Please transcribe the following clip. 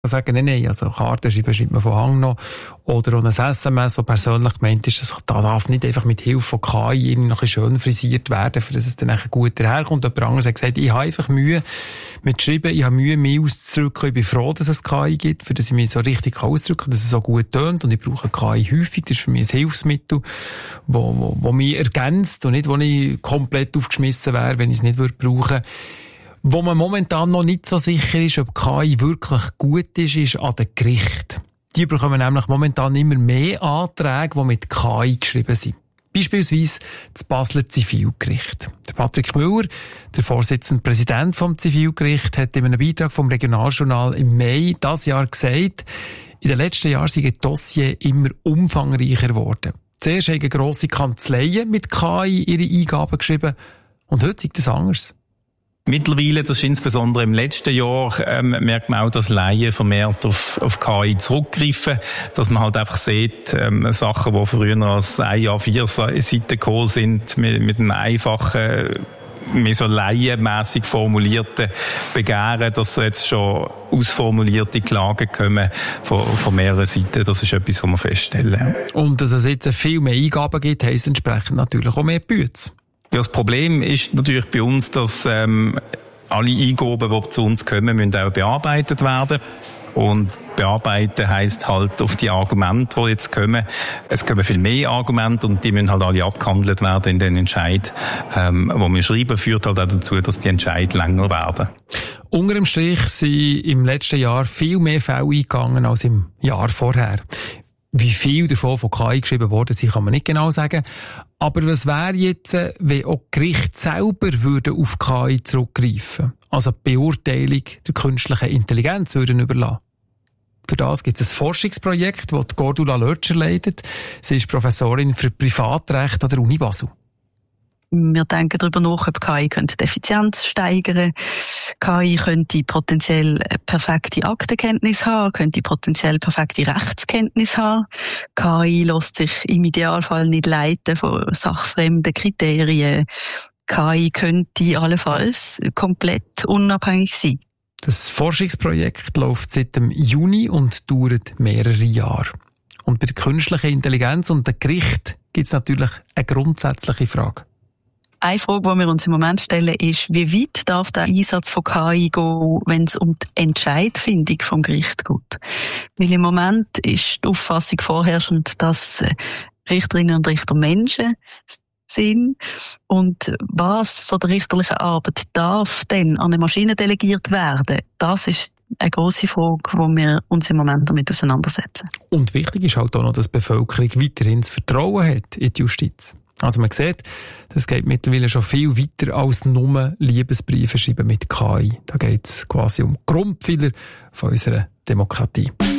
sagen, nein, also Karten schreibt man von Hang noch, oder auch ein SMS, das persönlich gemeint ist, das darf nicht einfach mit Hilfe von KI irgendwie noch ein bisschen schön frisiert werden, für dass es dann nachher gut daherkommt. Jemand anderes hat gesagt, ich habe einfach Mühe mit Schreiben, ich habe Mühe, mich auszudrücken, ich bin froh, dass es KI gibt, für dass ich mich so richtig ausdrücken kann, dass es so gut tönt, und ich brauche KI häufig, das ist für mich ein Hilfsmittel, wo mich ergänzt und nicht, wo ich komplett aufgeschmissen wäre, wenn ich es nicht brauchen würde. Wo man momentan noch nicht so sicher ist, ob KI wirklich gut ist an den Gerichten. Die bekommen nämlich momentan immer mehr Anträge, die mit KI geschrieben sind. Beispielsweise das Basler Zivilgericht. Der Patrick Müller, der Vorsitzende Präsident vom Zivilgericht, hat in einem Beitrag vom Regionaljournal im Mai dieses Jahr gesagt, in den letzten Jahren sind die Dossiers immer umfangreicher geworden. Zuerst haben grosse Kanzleien mit KI ihre Eingaben geschrieben, und heute ist das anders. Mittlerweile, das ist insbesondere im letzten Jahr, merkt man auch, dass Laien vermehrt auf KI zurückgreifen, dass man halt einfach sieht, Sachen, die früher als ein Jahr 4 Seiten gekommen sind, mit einem einfachen, mehr so laienmässig formulierten Begehren, dass jetzt schon ausformulierte Klagen kommen von mehreren Seiten. Das ist etwas, was wir feststellen. Und dass es jetzt viel mehr Eingaben gibt, heisst entsprechend natürlich auch mehr Bütze. Ja, das Problem ist natürlich bei uns, dass alle Eingaben, die zu uns kommen, müssen auch bearbeitet werden. Und bearbeiten heisst halt auf die Argumente, die jetzt kommen. Es kommen viel mehr Argumente, und die müssen halt alle abgehandelt werden in den Entscheid, wo wir schreiben, führt halt auch dazu, dass die Entscheid länger werden. Unter dem Strich sind im letzten Jahr viel mehr Fälle eingegangen als im Jahr vorher. Wie viel davon von KI geschrieben worden sind, kann man nicht genau sagen. Aber was wäre jetzt, wenn auch Gerichte selber würden auf KI zurückgreifen? Also die Beurteilung der künstlichen Intelligenz würden überlassen? Für das gibt es ein Forschungsprojekt, das Gordula Lötscher leitet. Sie ist Professorin für Privatrecht an der Uni Basel. Wir denken darüber nach, ob KI die Effizienz steigern könnte. KI könnte potenziell perfekte Aktenkenntnis haben, könnte potenziell perfekte Rechtskenntnis haben. KI lässt sich im Idealfall nicht leiten von sachfremden Kriterien. KI könnte allenfalls komplett unabhängig sein. Das Forschungsprojekt läuft seit dem Juni und dauert mehrere Jahre. Und bei der künstlichen Intelligenz und dem Gericht gibt es natürlich eine grundsätzliche Frage. Eine Frage, die wir uns im Moment stellen, ist, wie weit darf der Einsatz von KI gehen, wenn es um die Entscheidfindung vom Gericht geht? Weil im Moment ist die Auffassung vorherrschend, dass Richterinnen und Richter Menschen sind. Und was von der richterlichen Arbeit darf denn an eine Maschine delegiert werden? Das ist eine grosse Frage, die wir uns im Moment damit auseinandersetzen. Und wichtig ist halt auch noch, dass die Bevölkerung weiterhin das Vertrauen hat in die Justiz. Also man sieht, das geht mittlerweile schon viel weiter als nur Liebesbriefe schreiben mit KI. Da geht es quasi um Grundpfeiler von unserer Demokratie.